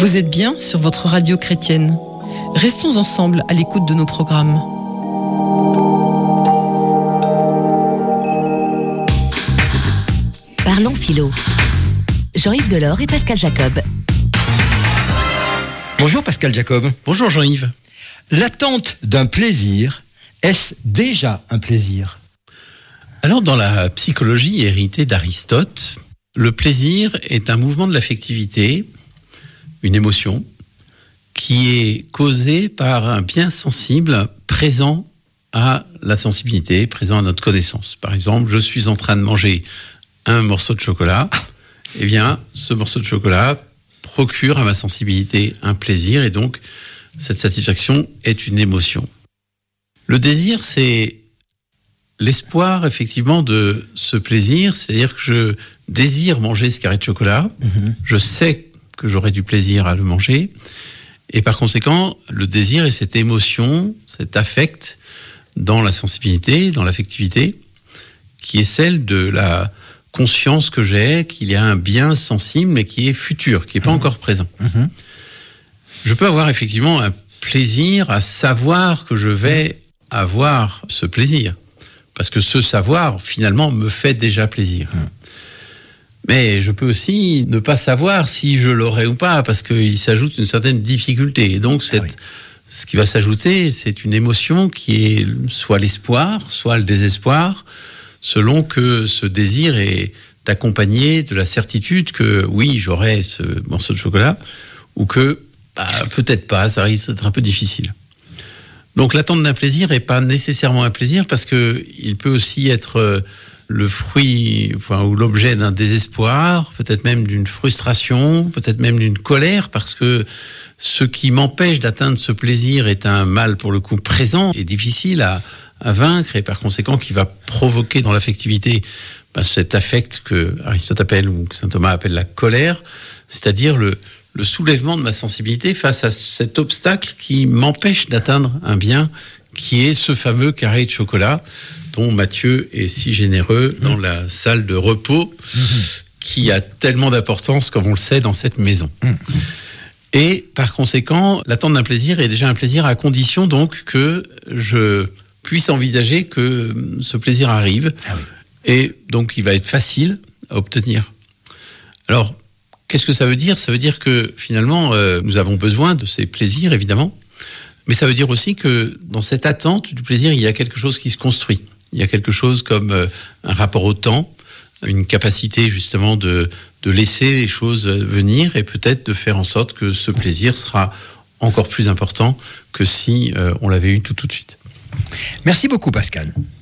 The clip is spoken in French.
Vous êtes bien sur votre radio chrétienne. Restons ensemble à l'écoute de nos programmes. Parlons philo. Jean-Yves Delors et Pascal Jacob. Bonjour Pascal Jacob. Bonjour Jean-Yves. L'attente d'un plaisir, est-ce déjà un plaisir ? Alors dans la psychologie héritée d'Aristote, le plaisir est un mouvement de l'affectivité, une émotion, qui est causée par un bien sensible présent à la sensibilité, présent à notre connaissance. Par exemple, je suis en train de manger un morceau de chocolat, eh bien, ce morceau de chocolat procure à ma sensibilité un plaisir, et donc cette satisfaction est une émotion. Le désir, c'est l'espoir, effectivement, de ce plaisir, c'est-à-dire que je désire manger ce carré de chocolat, je sais que j'aurai du plaisir à le manger, et par conséquent, le désir est cette émotion, cet affect dans la sensibilité, dans l'affectivité, qui est celle de la conscience que j'ai qu'il y a un bien sensible, mais qui est futur, qui n'est pas encore présent. Je peux avoir effectivement un plaisir à savoir que je vais avoir ce plaisir, parce que ce savoir, finalement, me fait déjà plaisir. Mais je peux aussi ne pas savoir si je l'aurai ou pas, parce qu'il s'ajoute une certaine difficulté. Et donc, ce qui va s'ajouter, c'est une émotion qui est soit l'espoir, soit le désespoir, selon que ce désir est accompagné de la certitude que, oui, j'aurai ce morceau de chocolat, ou que, peut-être pas, ça risque d'être un peu difficile. Donc, l'attente d'un plaisir n'est pas nécessairement un plaisir, parce qu'il peut aussi être le fruit, ou l'objet d'un désespoir, peut-être même d'une frustration, peut-être même d'une colère, parce que ce qui m'empêche d'atteindre ce plaisir est un mal, pour le coup, présent et difficile à vaincre, et par conséquent qui va provoquer dans l'affectivité cet affect que Aristote appelle, ou que saint Thomas appelle la colère, c'est-à-dire le soulèvement de ma sensibilité face à cet obstacle qui m'empêche d'atteindre un bien, qui est ce fameux carré de chocolat dont Matthieu est si généreux dans la salle de repos, qui a tellement d'importance, comme on le sait, dans cette maison. Et par conséquent, l'attente d'un plaisir est déjà un plaisir à condition donc que je puisse envisager que ce plaisir arrive, et donc il va être facile à obtenir. Alors, qu'est-ce que ça veut dire ? Ça veut dire que finalement, nous avons besoin de ces plaisirs, évidemment, mais ça veut dire aussi que dans cette attente du plaisir, il y a quelque chose qui se construit. Il y a quelque chose comme un rapport au temps, une capacité justement de laisser les choses venir, et peut-être de faire en sorte que ce plaisir sera encore plus important que si on l'avait eu tout de suite. Merci beaucoup Pascal.